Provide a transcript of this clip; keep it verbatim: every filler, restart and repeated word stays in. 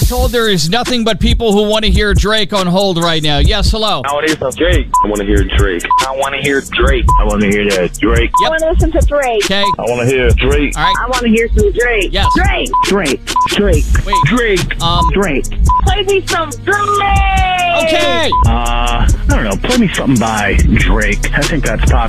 told there is nothing but people who want to hear Drake on hold right now. Yes, hello. I want to hear some Drake. I want to hear Drake. I want to hear Drake. I want to hear that Drake. Yep. I want to listen to Drake. Okay. I want to hear Drake. All right. I want to hear some Drake. Yes. Drake. Drake. Drake. Wait. Drake. Um. Drake. Play me some Drake. Okay. Uh, I don't know. Play me something by Drake. I think that's pop.